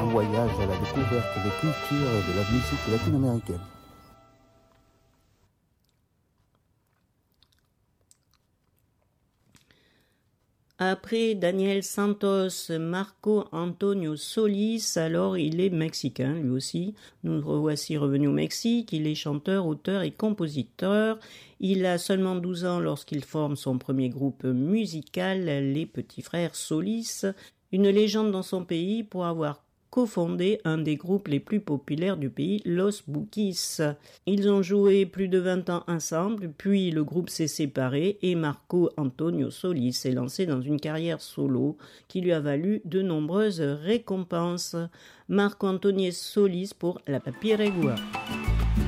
voyage à la découverte des cultures et de la musique latino-américaine. Après Daniel Santos, Marco Antonio Solís, alors il est mexicain lui aussi. Nous revoici revenus au Mexique. Il est chanteur, auteur et compositeur. Il a seulement 12 ans lorsqu'il forme son premier groupe musical, les Petits Frères Solís. Une légende dans son pays pour avoir cofondé un des groupes les plus populaires du pays, Los Bukis. Ils ont joué plus de 20 ans ensemble, puis le groupe s'est séparé et Marco Antonio Solís s'est lancé dans une carrière solo qui lui a valu de nombreuses récompenses. Marco Antonio Solís pour La Papirregua.